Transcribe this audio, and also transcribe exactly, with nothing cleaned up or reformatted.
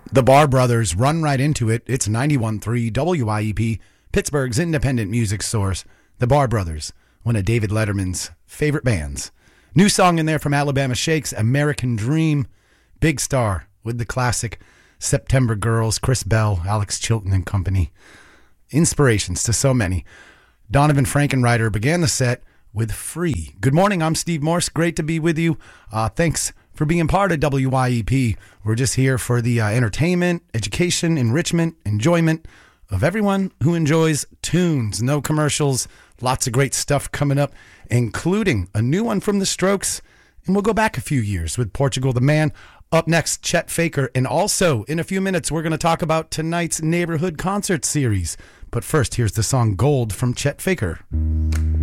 The Bar Brothers, Run Right Into It. It's ninety-one point three W I E P, Pittsburgh's independent music source. The Bar Brothers, one of David Letterman's favorite bands. New song in there from Alabama Shakes, American Dream. Big Star with the classic September Girls, Chris Bell, Alex Chilton and company. Inspirations to so many. Donovan Frankenreiter began the set with Free. Good morning, I'm Steve Morse. Great to be with you. Uh, thanks for being part of W I E P. We're just here for the uh, entertainment, education, enrichment, enjoyment of everyone who enjoys tunes. No commercials, lots of great stuff coming up, including a new one from The Strokes. And we'll go back a few years with Portugal the Man. Up next, Chet Faker. And also, in a few minutes, we're going to talk about tonight's neighborhood concert series. But first, here's the song Gold from Chet Faker.